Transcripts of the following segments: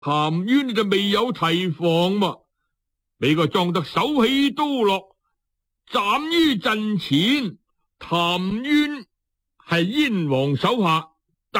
譚淵就未有提防嘛，俾個莊德手起刀落，斬於陣前。譚淵係燕王手下第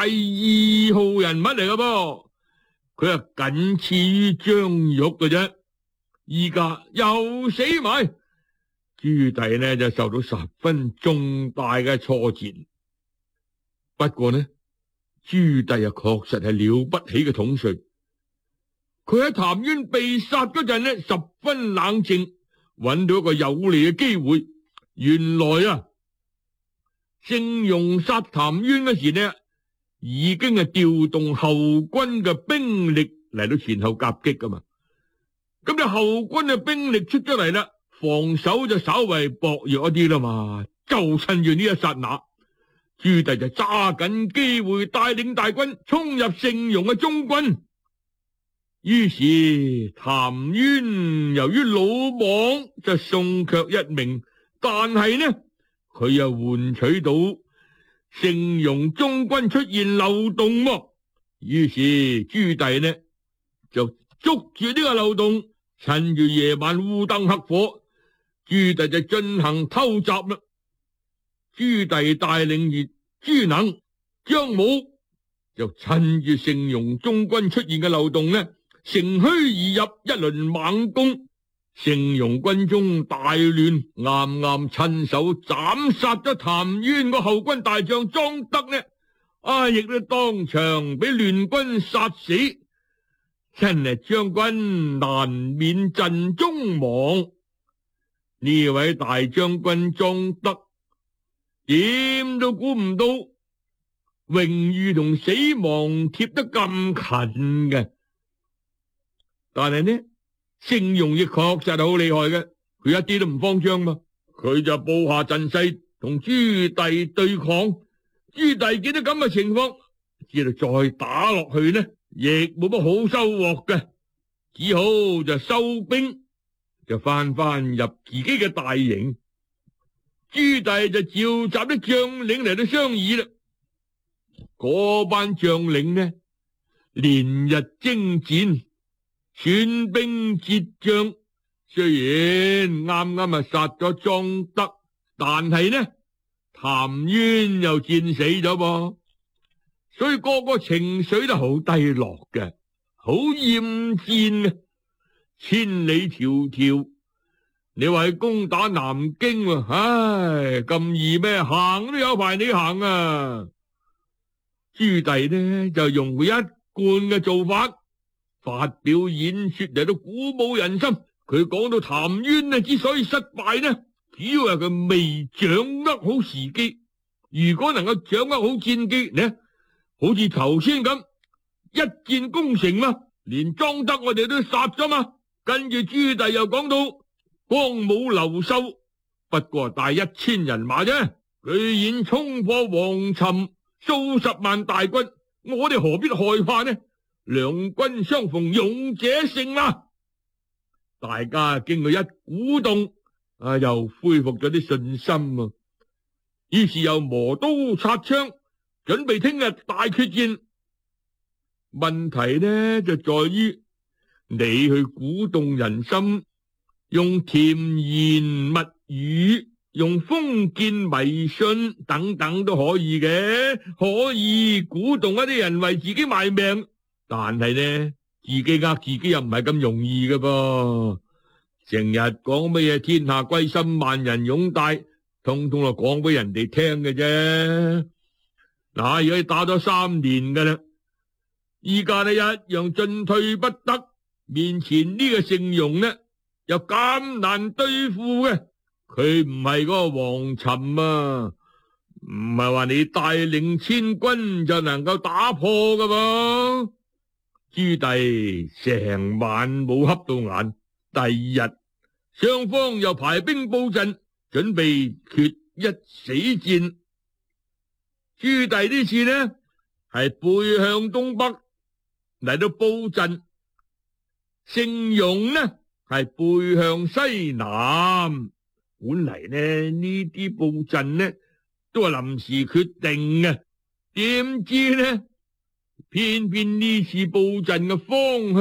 2號人物嚟㗎噃，佢係僅次於張玉嘅啫。依家又死埋，朱棣呢就受到十分重大嘅挫折。不過呢，朱棣確實係了不起嘅統帥。佢喺譚淵被殺嗰陣呢，十分冷靜，揾到一個有利嘅機會。原來盛庸殺譚淵嗰時呢，已經係調動後軍嘅兵力嚟到前後夾擊噶嘛。咁就後軍嘅兵力出咗嚟啦，防守就稍為薄弱一啲啦嘛。就趁住呢一剎那，朱棣就揸緊機會帶領大軍衝入盛庸嘅中軍。於是譚淵由於魯莽就送卻一命，但係呢佢又換取到盛庸中軍出現漏洞喎。於是朱棣呢就捉住呢個漏洞，趁住夜晚烏燈黑火，朱棣就進行偷襲啦。朱棣帶領住朱能、張武就趁住盛庸中軍出現嘅漏洞呢，乘虛而入，一輪猛攻。盛庸軍中大亂，啱啱親手斬殺咗譚淵個後軍大將莊德呢，亦都當場俾亂軍殺死，真係將軍難免陣中亡。呢位大將軍莊德點都估唔到榮譽同死亡貼得咁近嘅，但係呢盛庸亦確實係好厲害嘅，佢一啲都唔慌張嘛，佢就布下陣勢同朱棣對抗。朱棣見到咁嘅情況，知道再打落去呢，亦冇乜好收穫嘅，只好就收兵，就翻入自己嘅大營。朱棣就召集啲將領嚟到商議啦。嗰班將領呢，連日征戰，損兵折將，雖然啱啱殺咗莊德，但係呢譚淵又戰死咗噃，所以個個情緒都好低落嘅，好厭戰啊！千里迢迢，你話去攻打南京喎，咁易咩？行都有排你行啊！朱棣呢就用佢一貫嘅做法，發表演說嚟到鼓舞人心。佢講到譚淵之所以失敗呢，主要係佢未掌握好時機。如果能夠掌握好戰機呢，好似頭先咁一戰攻城嘛，連莊德我哋都殺咗嘛。跟住朱棣又講到光武劉秀不過帶1000人馬啫，居然衝破皇尋數十萬大軍，我哋何必害怕呢？兩軍相逢勇者勝啦！大家經過一鼓動，又恢復咗啲信心啊。於是又磨刀擦槍，準備聽日大決戰。問題呢就在於你去鼓動人心，用甜言蜜語，用封建迷信等等都可以嘅，可以鼓動一啲人為自己賣命。但係呢，自己呃自己又唔係咁容易㗎噃。成日講乜嘢天下歸心，萬人擁戴，通通就講俾人哋聽嘅啫。嗱，而家打咗3年㗎啦，依家呢一樣進退不得，面前呢個盛庸呢又咁難對付嘅，佢唔係嗰個皇尋啊，唔係話你帶領千軍就能夠打破㗎噃。朱棣成晚冇瞌到眼，第二日雙方又排兵布陣，準備決一死戰。朱棣呢次呢係背向東北嚟到布陣，盛庸呢係背向西南。本嚟呢啲布陣呢都係臨時決定嘅，點知呢偏偏呢次布陣嘅方向